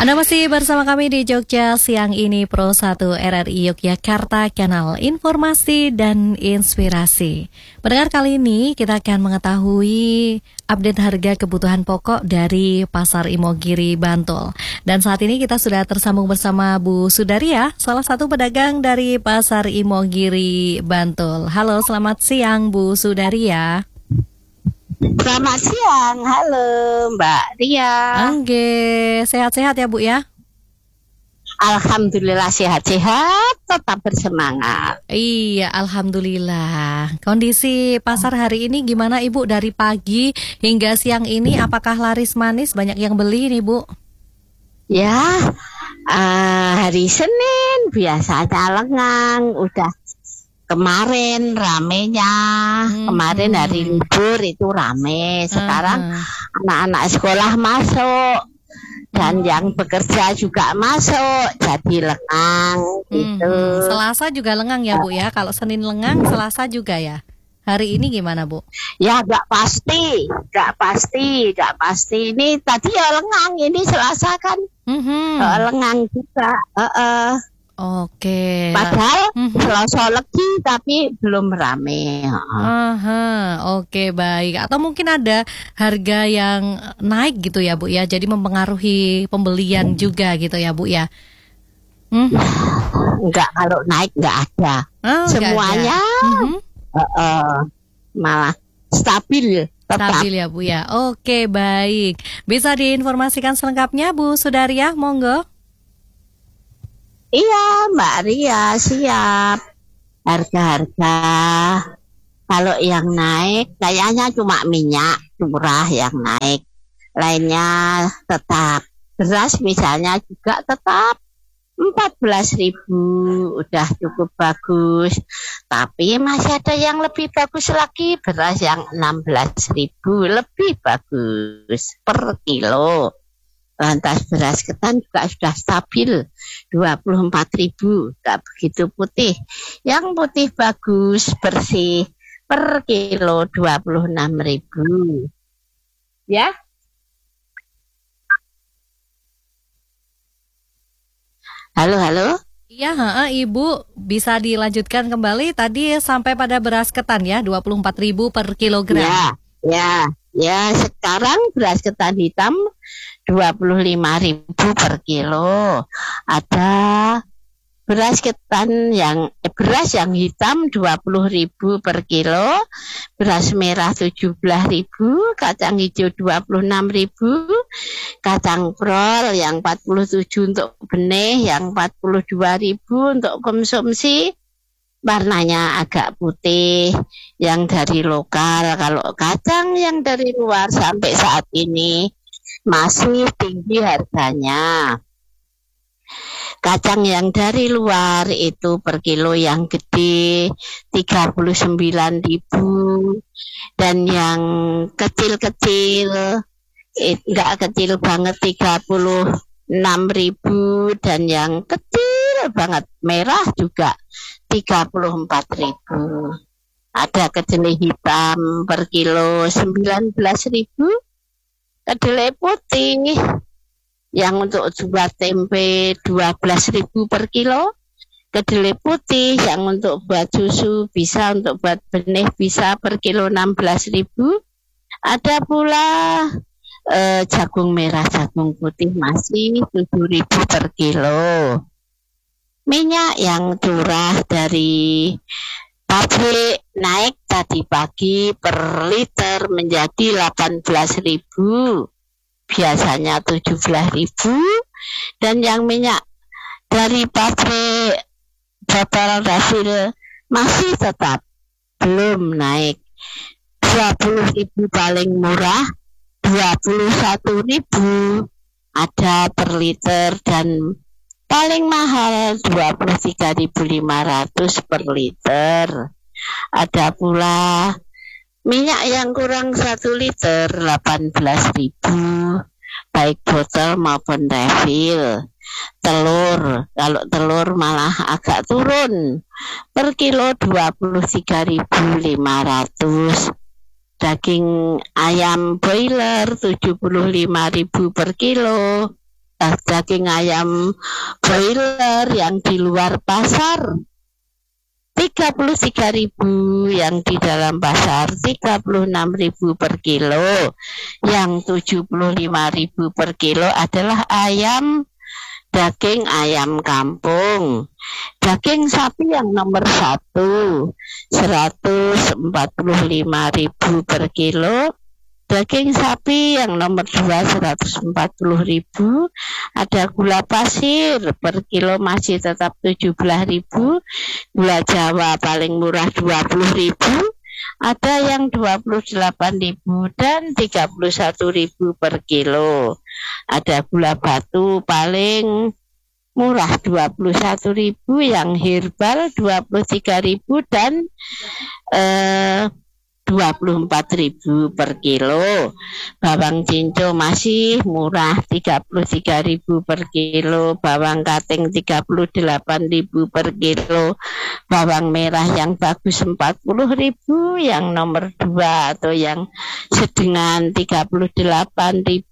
Anda masih bersama kami di Jogja siang ini Pro 1 RRI Yogyakarta, kanal informasi dan inspirasi. Pendengar, kali ini kita akan mengetahui update harga kebutuhan pokok dari Pasar Imogiri, Bantul. Dan saat ini kita sudah tersambung bersama Bu Sudaria, salah satu pedagang dari Pasar Imogiri, Bantul. Halo, selamat siang Bu Sudaria. Selamat siang, halo Mbak Ria. Angge, sehat-sehat ya Bu ya? Alhamdulillah sehat-sehat, tetap bersemangat. Iya, alhamdulillah. Kondisi pasar hari ini gimana Ibu? Dari pagi hingga siang ini apakah laris manis, banyak yang beli nih Bu? Ya, hari Senin biasanya lengang, udah kemarin ramenya, kemarin hari libur itu rame. Sekarang anak-anak sekolah masuk dan yang bekerja juga masuk, jadi lengang gitu. Selasa juga lengang ya Bu ya? Kalau Senin lengang, Selasa juga ya? Hari ini gimana Bu? Ya nggak pasti. Ini tadi ya lengang, ini Selasa kan lengang juga. Oke. Padahal Selasa legi tapi belum rame. Oke, baik. Atau mungkin ada harga yang naik gitu ya Bu ya, jadi mempengaruhi pembelian juga gitu ya Bu ya? Enggak, kalau naik enggak ada. Semuanya malah stabil. Tetap. Stabil ya Bu ya. Oke, baik. Bisa diinformasikan selengkapnya Bu Sudaria, monggo. Iya Mbak Ria, siap. Harga-harga kalau yang naik kayaknya cuma minyak curah yang naik, lainnya tetap. Beras misalnya juga tetap 14.000, udah cukup bagus. Tapi masih ada yang lebih bagus lagi, beras yang 16.000 lebih bagus per kilo. Lantas beras ketan juga sudah stabil 24.000, tak begitu putih. Yang putih bagus bersih per kilo 26.000. Ya. Halo. Iya, Ibu bisa dilanjutkan kembali tadi sampai pada beras ketan ya, 24.000 per kilogram. Ya, sekarang beras ketan hitam 25.000 per kilo. Ada beras ketan beras yang hitam 20.000 per kilo, beras merah 17.000, kacang hijau 26.000, kacang prol yang 47 untuk benih, yang 42.000 untuk konsumsi. Warnanya agak putih, yang dari lokal. Kalau kacang yang dari luar sampai saat ini masih tinggi harganya. Kacang yang dari luar itu per kilo yang gede 39.000, dan yang kecil-kecil enggak kecil banget 36.000, dan yang kecil banget merah juga 34.000. Ada kedelai hitam per kilo 19.000, kedelai putih yang untuk buat tempe 12.000 per kilo, kedelai putih yang untuk buat susu bisa, untuk buat benih bisa per kilo 16.000. Ada pula jagung merah, jagung putih masih 7.000 per kilo. Minyak yang curah dari pabrik naik tadi pagi per liter menjadi 18.000, biasanya 17.000, dan yang minyak dari pabrik botol refill masih tetap belum naik. 20.000 paling murah, 21.000 ada per liter, dan paling mahal 23.500 per liter. Ada pula minyak yang kurang 1 liter 18.000, baik botol maupun refill. Telur, kalau telur malah agak turun per kilo 23.500. Daging ayam broiler 75.000 per kilo. daging ayam broiler yang di luar pasar 33.000, yang di dalam pasar 36.000 per kilo, yang 75.000 per kilo adalah daging ayam kampung. Daging sapi yang nomor 1 145.000 per kilo. Daging sapi yang nomor 2 140.000. Ada gula pasir per kilo masih tetap 17.000. Gula Jawa paling murah 20.000. Ada yang 28.000 dan 31.000 per kilo. Ada gula batu paling murah 21.000, yang herbal 23.000 dan 24.000 per kilo. Bawang cinco masih murah 33.000 per kilo. Bawang kating 38.000 per kilo. Bawang merah yang bagus 40.000, yang nomor 2 atau yang sedengan 35.000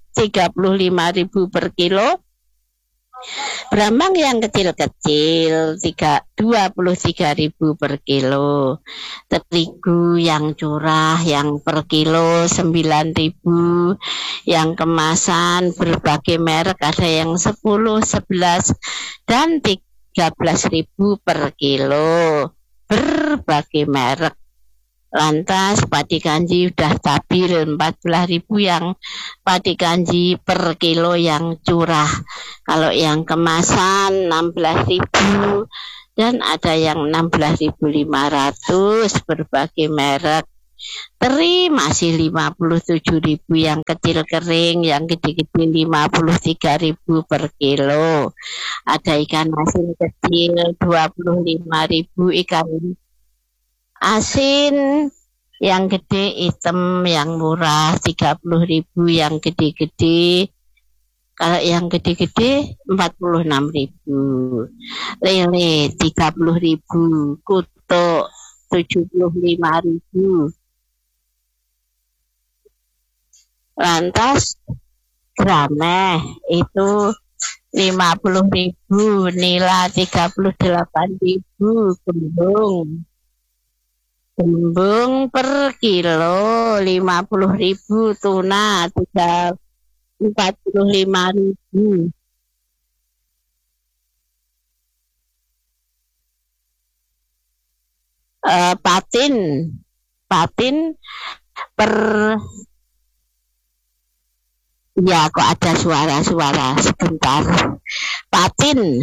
per kilo. Brambang yang kecil-kecil 23.000 per kilo. Terigu yang curah yang per kilo 9.000. Yang kemasan berbagai merek, ada yang 10, 11 dan 13.000 per kilo. Berbagai merek. Lantas padi kanji udah stabil 14.000 yang padi kanji per kilo yang curah. Kalau yang kemasan 16.000 dan ada yang 16.500, berbagai merek. Teri masih 57.000 yang kecil kering, yang gede-gede 53.000 per kilo. Ada ikan asin kecil 25.000, ikan asin yang gede hitam yang murah 30.000, yang gede-gede. Kalau yang gede-gede 46.000. Lele 30.000, kutuk 75.000. Lantas grameh itu 50.000, nila 38.000, Gembung per kilo 50.000, tuna 45.000. Patin per, ya kok ada suara-suara sebentar. Patin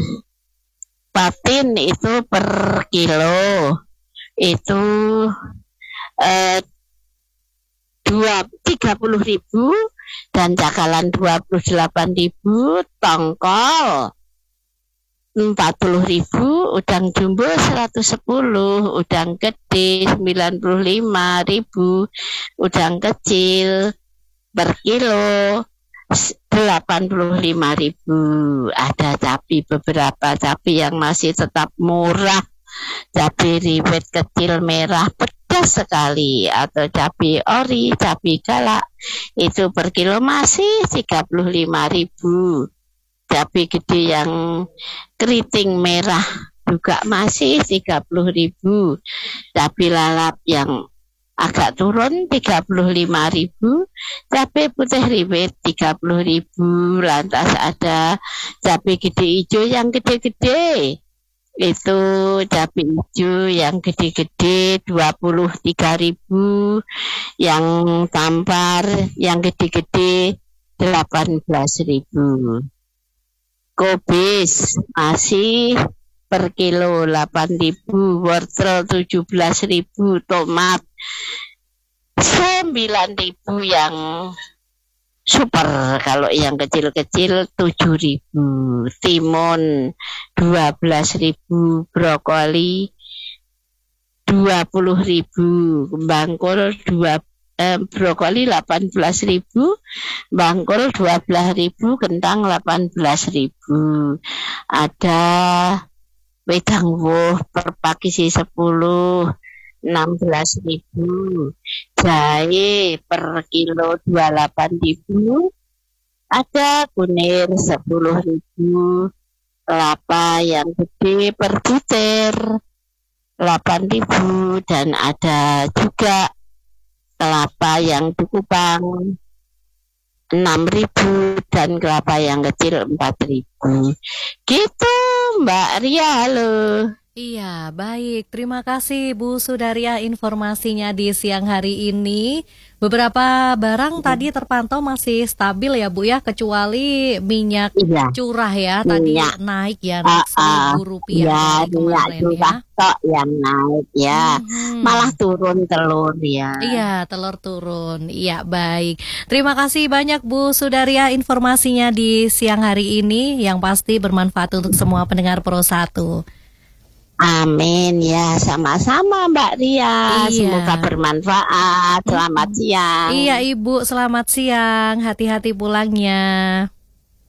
itu per kilo itu 30.000 dan cakalan 28.000, tongkol 40.000, udang jumbo 110, udang gede 95.000, udang kecil per kilo 85.000. Ada beberapa cabai yang masih tetap murah. Cabai rawit kecil merah pedas sekali, atau cabai ori, cabai galak itu per kilo masih 35.000. Cabai gede yang keriting merah juga masih 30.000. Cabai lalap yang agak turun 35.000. Cabai putih rawit 30.000. Lantas ada cabai gede hijau yang gede-gede. Itu cabai hijau yang gede-gede 23.000, yang tampar yang gede-gede 18.000. Kobis masih per kilo 8.000, wortel 17.000, tomat 9.000 yang super. Kalau yang kecil-kecil 7.000, timun 12.000, brokoli 20.000, bangkol brokoli 18.000, bangkol 12.000, kentang 18.000. Ada wedang woh per pakisi 10 16.000, jahe per kilo 28.000, Ada kunir 10.000, kelapa yang gede per butir 8.000, dan ada juga kelapa yang di Kupang 6.000 dan kelapa yang kecil 4.000. Gitu Mbak Ria loh. Iya, baik. Terima kasih Bu Sudaria informasinya di siang hari ini. Beberapa barang tadi terpantau masih stabil ya Bu ya, kecuali minyak curah ya. Tadi naik ya, naik Rp1.000 ya, kemarin ya. Tok yang naik ya. Malah turun telur ya. Iya, telur turun. Iya, baik. Terima kasih banyak Bu Sudaria informasinya di siang hari ini, yang pasti bermanfaat untuk semua pendengar Pro 1. Amin ya, sama-sama Mbak Ria. Semoga bermanfaat. Selamat siang. Iya Ibu, selamat siang. Hati-hati pulangnya.